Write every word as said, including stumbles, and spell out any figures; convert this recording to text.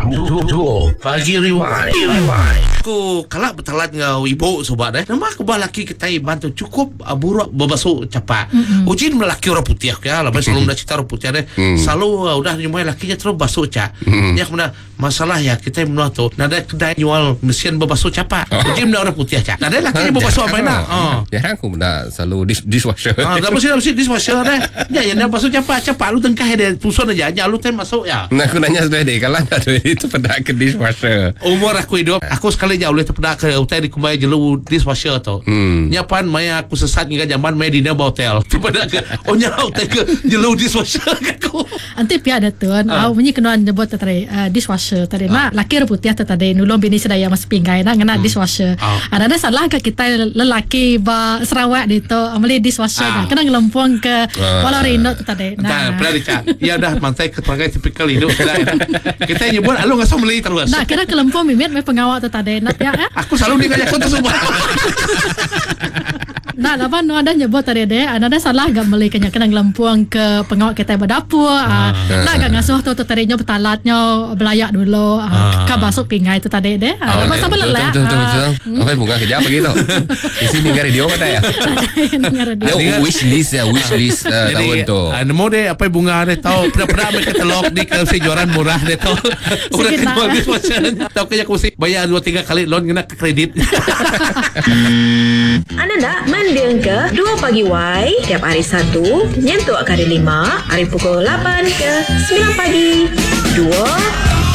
Pagi Rewind. Aku kalak bertalat ngau ibu sobat eh. Nama aku balaki kita bantu cukup uh, buruk berbasuh capak. Mm-hmm. Ujin melaki orang putih ya. Lepas sebelum dah cerita orang putih deh. Mm. Selalu uh, udah nyumai lakinya terus basuh cak. Mm. Ya kemudian masalah ya kita menua tu. Nada kedai jual mesin berbasuh capak. Oh. Ujin orang putih cak. Nada lakinya berbasuh apa nak? Oh. Ya aku benda selalu dis- dishwasher. Ah, dah mesti mesti dishwasher deh. Ya ya basuh capak capak lu tengkah dia puson aja. Ya lu tem masuk ya. Nah aku nanya sudah deh kalau ada itu pada ke dishwasher. Umur aku hidup, aku sekali jauh boleh terpedak ke hotel di kumai jelu dishwasher tu. Hmm. Nyapan maya aku sesat hingga zaman maya dina hotel. Terpedak ke oh nya hotel ke jelu dishwasher aku. Anti pia ada tuan, au bunyi kenuan nyebut tadi dishwasher tadi. Nah, laki putih tadi nulung bini sedaya mas pinggai nak ngena dishwasher. Ada salah ke kita lelaki ba Sarawak itu amali dishwasher kan. Kena ngelempung ke walau Indo tadi. Nah, pernah dicak. Ya dah mantai keterangan tipikal Indo. Kita nyebut alu ngasau meli terus. Nah, kira kelempung mimit me pengawal tu tadi. Nak ya. Aku selalu dikajak kau tu semua. Nah, lapan nu ada nyebut tadi deh, ada salah gak beli kena kena ngelempuang ke pengawal kita berdapur. Ah, nah gak ngasuh tu tu tadinya betalatnya belayak dulu. Ah, ka basuk pingai tu tadi deh. Ah, masa belak. Betul betul betul. Apa bunga kerja apa gitu? Di sini dengar radio kata ya. Dia wish list ya, wish list tahun tu. Nemu deh apa bunga deh tahu pernah-pernah mereka telok di kejuaran murah deh tahu. Udah kejual dishwasher. Tahu kaya aku mesti bayar dua tiga kali loan kena ke kredit. Anda nak mendeng ke dua pagi Y tiap hari Sabtu nyentuh hari lima hari pukul lapan ke sembilan pagi. Dua